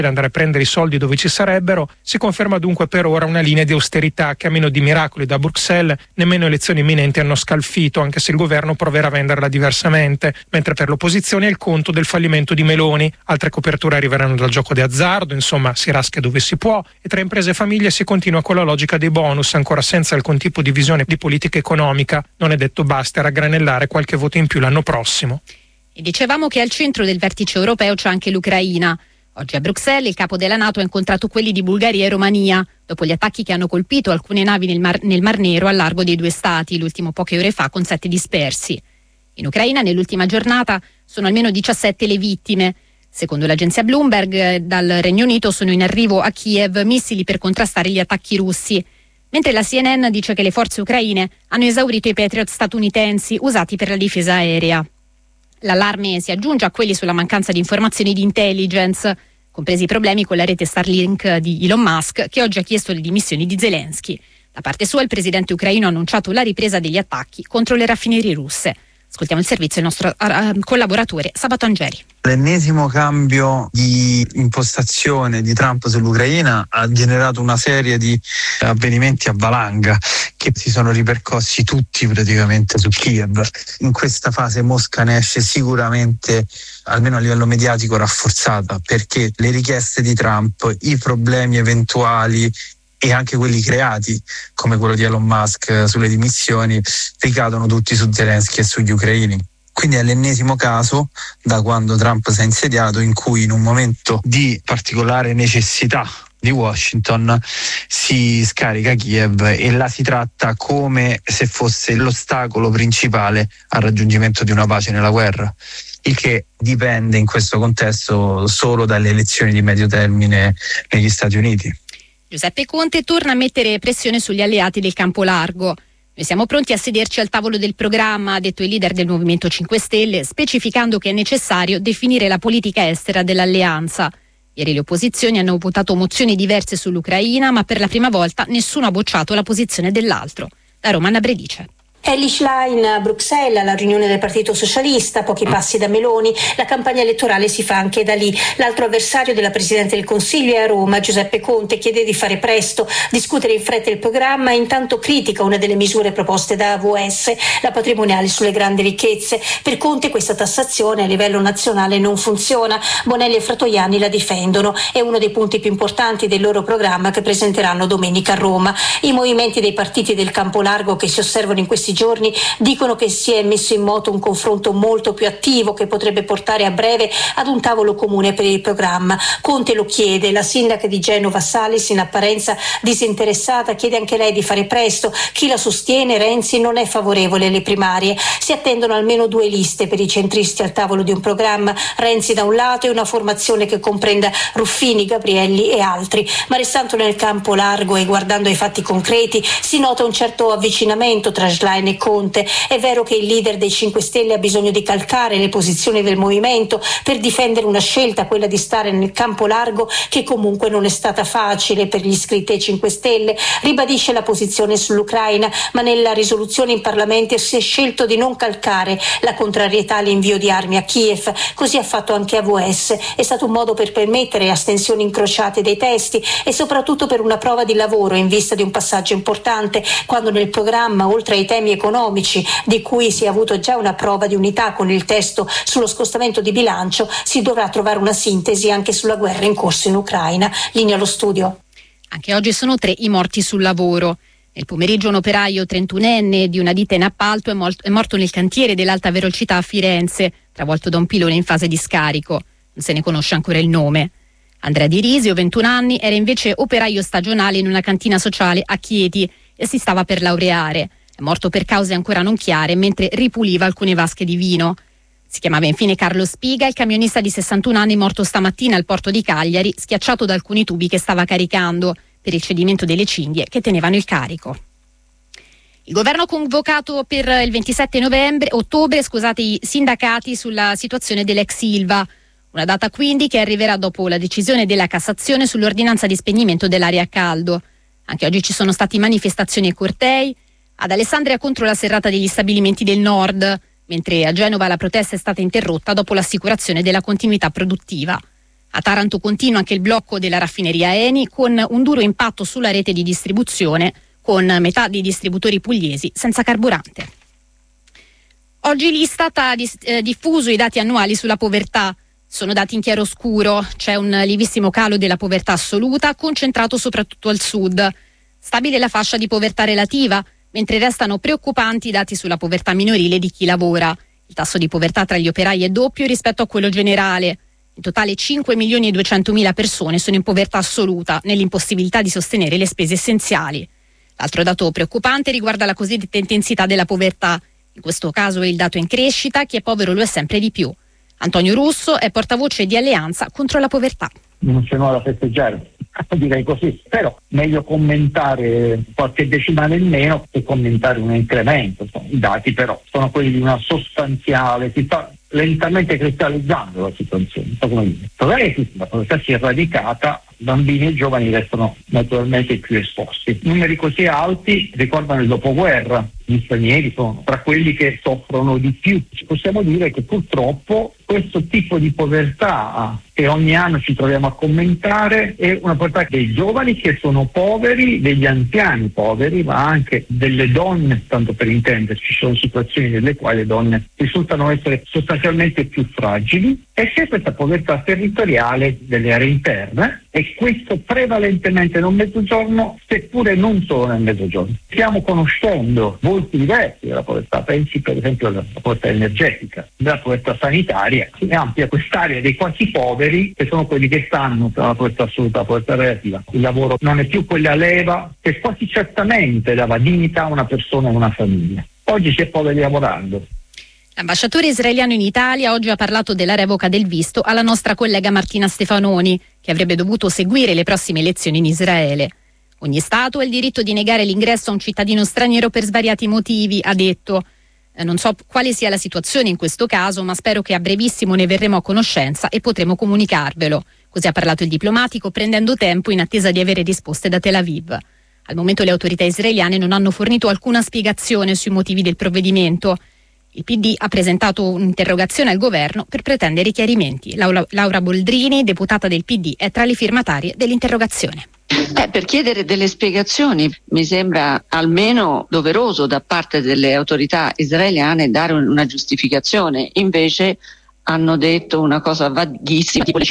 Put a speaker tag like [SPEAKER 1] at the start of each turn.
[SPEAKER 1] andare a prendere i soldi dove ci sarebbero. Si conferma dunque per ora una linea di austerità che, a meno di miracoli da Bruxelles, nemmeno elezioni imminenti hanno scalfito, anche se il governo proverà a venderla diversamente, mentre per l'opposizione è il conto del fallimento di Meloni. Altre coperture arriveranno dal gioco di azzardo, insomma si rasca dove si può, e tra imprese e famiglie si continua con la logica dei bonus, ancora senza alcun tipo di visione di politica economica. Non è detto basta a raggranellare qualche voto in più l'anno prossimo.
[SPEAKER 2] E dicevamo che al centro del vertice europeo c'è anche l'Ucraina. Oggi a Bruxelles il capo della NATO ha incontrato quelli di Bulgaria e Romania, dopo gli attacchi che hanno colpito alcune navi nel Mar Nero al largo dei due stati, l'ultimo poche ore fa con 7 dispersi. In Ucraina nell'ultima giornata sono almeno 17 le vittime. Secondo l'agenzia Bloomberg, dal Regno Unito sono in arrivo a Kiev missili per contrastare gli attacchi russi, mentre la CNN dice che le forze ucraine hanno esaurito i Patriot statunitensi usati per la difesa aerea. L'allarme si aggiunge a quelli sulla mancanza di informazioni di intelligence, compresi i problemi con la rete Starlink di Elon Musk, che oggi ha chiesto le dimissioni di Zelensky. Da parte sua il presidente ucraino ha annunciato la ripresa degli attacchi contro le raffinerie russe. Ascoltiamo il servizio del nostro collaboratore Sabato Angeri.
[SPEAKER 3] L'ennesimo cambio di impostazione di Trump sull'Ucraina ha generato una serie di avvenimenti a valanga che si sono ripercossi tutti praticamente su Kiev. In questa fase Mosca ne esce sicuramente, almeno a livello mediatico, rafforzata, perché le richieste di Trump, i problemi eventuali e anche quelli creati, come quello di Elon Musk sulle dimissioni, ricadono tutti su Zelensky e sugli ucraini. Quindi è l'ennesimo caso da quando Trump si è insediato in cui, in un momento di particolare necessità di Washington, si scarica Kiev e la si tratta come se fosse l'ostacolo principale al raggiungimento di una pace nella guerra, il che dipende in questo contesto solo dalle elezioni di medio termine negli Stati Uniti.
[SPEAKER 2] Giuseppe Conte torna a mettere pressione sugli alleati del campo largo. Noi siamo pronti a sederci al tavolo del programma, ha detto il leader del Movimento 5 Stelle, specificando che è necessario definire la politica estera dell'alleanza. Ieri le opposizioni hanno votato mozioni diverse sull'Ucraina, ma per la prima volta nessuno ha bocciato la posizione dell'altro. Da Roma, Anna Bredice.
[SPEAKER 4] Elly Schlein a Bruxelles alla riunione del Partito Socialista, pochi passi da Meloni. La campagna elettorale si fa anche da lì. L'altro avversario della Presidente del Consiglio è a Roma. Giuseppe Conte chiede di fare presto, discutere in fretta il programma e intanto critica una delle misure proposte da AVS, la patrimoniale sulle grandi ricchezze. Per Conte questa tassazione a livello nazionale non funziona. Bonelli e Fratoianni la difendono. È uno dei punti più importanti del loro programma che presenteranno domenica a Roma. I movimenti dei partiti del campo largo che si osservano in questi giorni dicono che si è messo in moto un confronto molto più attivo che potrebbe portare a breve ad un tavolo comune per il programma. Conte lo chiede, la sindaca di Genova Salis, in apparenza disinteressata, chiede anche lei di fare presto. Chi la sostiene, Renzi, non è favorevole alle primarie. Si attendono almeno 2 liste per i centristi al tavolo di un programma, Renzi da un lato e una formazione che comprenda Ruffini, Gabrielli e altri. Ma restando nel campo largo e guardando ai fatti concreti, si nota un certo avvicinamento tra Schlein e Conte. È vero che il leader dei 5 Stelle ha bisogno di calcare le posizioni del movimento per difendere una scelta, quella di stare nel campo largo, che comunque non è stata facile per gli iscritti ai 5 Stelle. Ribadisce la posizione sull'Ucraina, ma nella risoluzione in Parlamento si è scelto di non calcare la contrarietà all'invio di armi a Kiev. Così ha fatto anche AVS. È stato un modo per permettere astensioni incrociate dei testi e soprattutto per una prova di lavoro in vista di un passaggio importante, quando nel programma, oltre ai temi economici, di cui si è avuto già una prova di unità con il testo sullo scostamento di bilancio, si dovrà trovare una sintesi anche sulla guerra in corso in Ucraina. Linea allo studio.
[SPEAKER 2] Anche oggi sono 3 i morti sul lavoro. Nel pomeriggio un operaio 31enne di una ditta in appalto è morto nel cantiere dell'alta velocità a Firenze, travolto da un pilone in fase di scarico. Non se ne conosce ancora il nome. Andrea Di Risio, 21 anni, era invece operaio stagionale in una cantina sociale a Chieti e si stava per laureare. È morto per cause ancora non chiare mentre ripuliva alcune vasche di vino. Si chiamava infine Carlo Spiga, il camionista di 61 anni morto stamattina al porto di Cagliari, schiacciato da alcuni tubi che stava caricando per il cedimento delle cinghie che tenevano il carico. Il governo ha convocato per il 27 ottobre i sindacati sulla situazione dell'ex Ilva. Una data quindi che arriverà dopo la decisione della Cassazione sull'ordinanza di spegnimento dell'aria a caldo. Anche oggi ci sono stati manifestazioni e cortei. Ad Alessandria contro la serrata degli stabilimenti del nord, mentre a Genova la protesta è stata interrotta dopo l'assicurazione della continuità produttiva. A Taranto continua anche il blocco della raffineria Eni, con un duro impatto sulla rete di distribuzione, con metà dei distributori pugliesi senza carburante. Oggi l'Istat ha diffuso i dati annuali sulla povertà. Sono dati in chiaroscuro, c'è un lievissimo calo della povertà assoluta, concentrato soprattutto al sud. Stabile la fascia di povertà relativa, mentre restano preoccupanti i dati sulla povertà minorile di chi lavora. Il tasso di povertà tra gli operai è doppio rispetto a quello generale. In totale 5.200.000 persone sono in povertà assoluta, nell'impossibilità di sostenere le spese essenziali. L'altro dato preoccupante riguarda la cosiddetta intensità della povertà. In questo caso il dato è in crescita, chi è povero lo è sempre di più. Antonio Russo è portavoce di Alleanza contro la povertà.
[SPEAKER 5] Non c'è nulla da festeggiare, direi così, però meglio commentare qualche decimale in meno che commentare un incremento. I dati però sono quelli di una sostanziale, si sta lentamente cristallizzando la situazione. La povertà si è radicata, bambini e giovani restano naturalmente più esposti. Numeri così alti ricordano il dopoguerra, gli stranieri sono tra quelli che soffrono di più. Possiamo dire che purtroppo questo tipo di povertà che ogni anno ci troviamo a commentare è una povertà dei giovani che sono poveri, degli anziani poveri, ma anche delle donne, tanto per intenderci. Ci sono situazioni nelle quali le donne risultano essere sostanzialmente più fragili, e c'è questa povertà territoriale delle aree interne, e questo prevalentemente nel Mezzogiorno, seppure non solo nel Mezzogiorno. Stiamo conoscendo volti diversi della povertà, pensi per esempio alla povertà energetica, della povertà sanitaria, si amplia quest'area dei quasi poveri, che sono quelli che stanno tra la povertà assoluta e la povertà relativa. Il lavoro non è più quella leva che quasi certamente dava dignità a una persona e a una famiglia. Oggi si è poveri lavorando.
[SPEAKER 2] L'ambasciatore israeliano in Italia oggi ha parlato della revoca del visto alla nostra collega Martina Stefanoni, che avrebbe dovuto seguire le prossime elezioni in Israele. Ogni Stato ha il diritto di negare l'ingresso a un cittadino straniero per svariati motivi, ha detto. Non so quale sia la situazione in questo caso, ma spero che a brevissimo ne verremo a conoscenza e potremo comunicarvelo. Così ha parlato il diplomatico, prendendo tempo in attesa di avere risposte da Tel Aviv. Al momento le autorità israeliane non hanno fornito alcuna spiegazione sui motivi del provvedimento. Il PD ha presentato un'interrogazione al governo per pretendere chiarimenti. Laura Boldrini, deputata del PD, è tra le firmatarie dell'interrogazione.
[SPEAKER 6] Per chiedere delle spiegazioni mi sembra almeno doveroso da parte delle autorità israeliane dare una giustificazione. Invece hanno detto una cosa vaghissima, tipo